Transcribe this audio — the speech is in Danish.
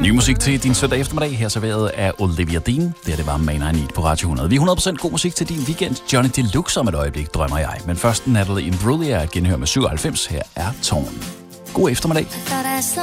Ny musik til din søndag eftermiddag, her serveret af Olivia Dean. Det var Man I Need på Radio 100. Vi er 100% god musik til din weekend. Johnny Deluxe om et øjeblik, drømmer jeg. Men først Natalie Imbruglia at genhøre med 97. Her er Tårn. God eftermiddag.